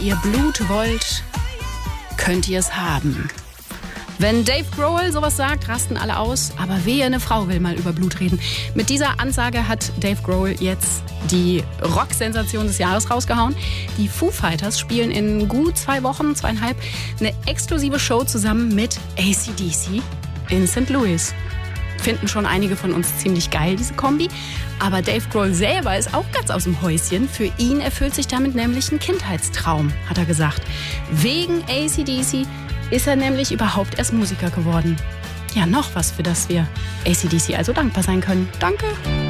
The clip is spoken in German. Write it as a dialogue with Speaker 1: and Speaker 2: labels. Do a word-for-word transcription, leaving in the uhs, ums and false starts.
Speaker 1: ihr Blut wollt, könnt ihr es haben. Wenn Dave Grohl sowas sagt, rasten alle aus. Aber wehe, eine Frau will mal über Blut reden. Mit dieser Ansage hat Dave Grohl jetzt die Rock-Sensation des Jahres rausgehauen. Die Foo Fighters spielen in gut zwei Wochen, zweieinhalb, eine exklusive Show zusammen mit A C D C in Sankt Louis. Finden schon einige von uns ziemlich geil, diese Kombi. Aber Dave Grohl selber ist auch ganz aus dem Häuschen. Für ihn erfüllt sich damit nämlich ein Kindheitstraum, hat er gesagt. Wegen A C D C ist er nämlich überhaupt erst Musiker geworden. Ja, noch was, für das wir A C D C also dankbar sein können. Danke.